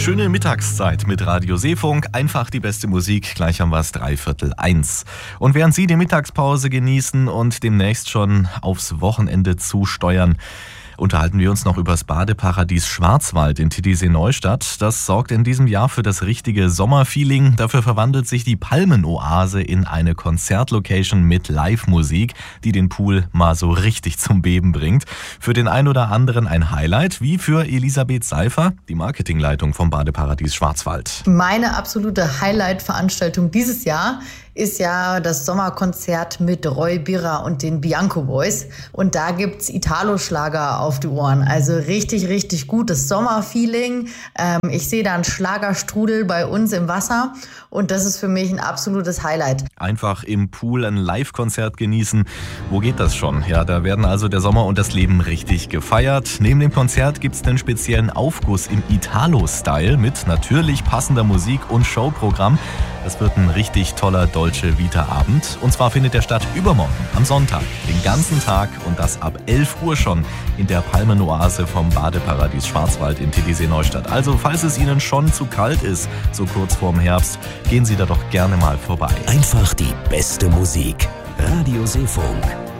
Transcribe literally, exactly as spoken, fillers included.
Schöne Mittagszeit mit Radio Seefunk. Einfach die beste Musik. Gleich haben wir es dreiviertel eins. Und während Sie die Mittagspause genießen und demnächst schon aufs Wochenende zusteuern, unterhalten wir uns noch über das Badeparadies Schwarzwald in Titisee-Neustadt. Das sorgt in diesem Jahr für das richtige Sommerfeeling. Dafür verwandelt sich die Palmenoase in eine Konzertlocation mit Live-Musik, die den Pool mal so richtig zum Beben bringt. Für den einen oder anderen ein Highlight, wie für Elisabeth Seifer, die Marketingleitung vom Badeparadies Schwarzwald. Meine absolute Highlight-Veranstaltung dieses Jahr ist ja das Sommerkonzert mit Roy Birra und den Bianco Boys. Und da gibt's Italo-Schlager auf die Ohren. Also richtig, richtig gutes Sommerfeeling. Ähm, ich sehe da einen Schlagerstrudel bei uns im Wasser. Und das ist für mich ein absolutes Highlight. Einfach im Pool ein Live-Konzert genießen. Wo geht das schon? Ja, da werden also der Sommer und das Leben richtig gefeiert. Neben dem Konzert gibt's einen speziellen Aufguss im Italo-Style mit natürlich passender Musik und Showprogramm. Das wird ein richtig toller Dolce Vita Abend. Und zwar findet der statt übermorgen am Sonntag, den ganzen Tag und das ab elf Uhr schon in der Palmenoase vom Badeparadies Schwarzwald in Titisee-Neustadt. Also falls es Ihnen schon zu kalt ist, so kurz vorm Herbst, gehen Sie da doch gerne mal vorbei. Einfach die beste Musik. Radio Seefunk.